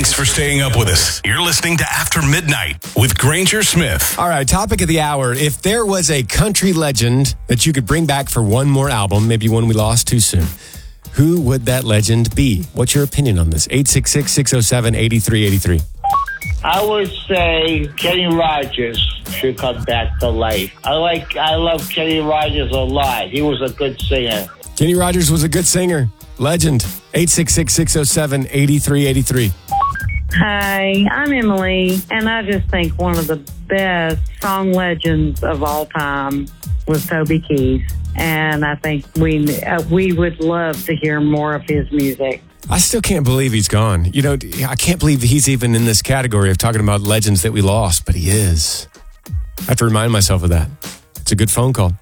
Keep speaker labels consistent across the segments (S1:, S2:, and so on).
S1: Thanks for staying up with us. You're listening to After Midnight with Granger Smith.
S2: All right, topic of the hour. If there was a country legend that you could bring back for one more album, maybe one we lost too soon, who would that legend be? What's your opinion on this? 866-607-8383.
S3: I would say Kenny Rogers should come back to life. I love Kenny Rogers a lot. He was a good singer.
S2: Kenny Rogers was a good singer. Legend. 866-607-8383.
S4: Hi, I'm Emily, and I just think one of the best song legends of all time was Toby Keith. And I think we would love to hear more of his music.
S2: I still can't believe he's gone. You know, I can't believe he's even in this category of talking about legends that we lost, but he is. I have to remind myself of that. It's a good phone call.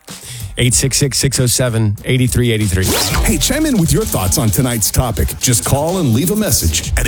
S2: 866-607-8383.
S5: Hey, chime in with your thoughts on tonight's topic. Just call and leave a message at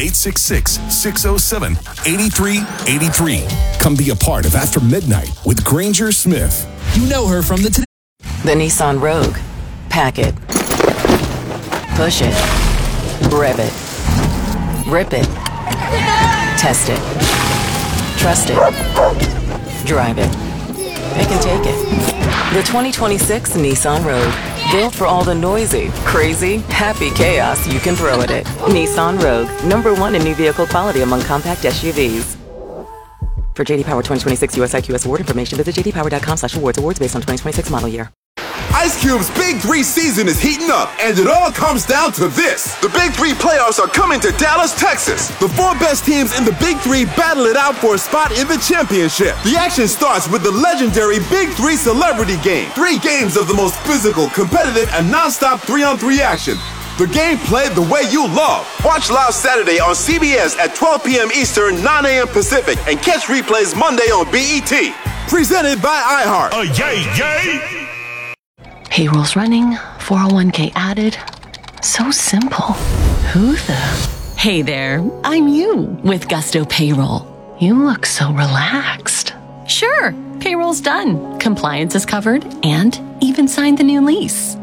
S5: 866-607-8383. Come be a part of After Midnight with Granger Smith.
S6: You know her from the
S7: Nissan Rogue. Pack it. Push it. Rev it. Rip it. Test it. Trust it. Drive it. Pick and take it. The 2026 Nissan Rogue. Built for all the noisy, crazy, happy chaos you can throw at it. Nissan Rogue. #1 in new vehicle quality among compact SUVs. For JD Power 2026 US IQS award information, visit jdpower.com/awards. Awards based on 2026 model year.
S8: Ice Cube's Big 3 season is heating up, and it all comes down to this. The Big 3 playoffs are coming to Dallas, Texas. The 4 best teams in the Big 3 battle it out for a spot in the championship. The action starts with the legendary Big 3 Celebrity Game. 3 games of the most physical, competitive, and non-stop 3-on-3 action. The game played the way you love. Watch live Saturday on CBS at 12 p.m. Eastern, 9 a.m. Pacific, and catch replays Monday on BET. Presented by iHeart.
S1: Yay, yay!
S9: Payroll's running, 401k added. So simple. Who the? Hey there, I'm you with Gusto Payroll. You look so relaxed. Sure, payroll's done. Compliance is covered and even signed the new lease.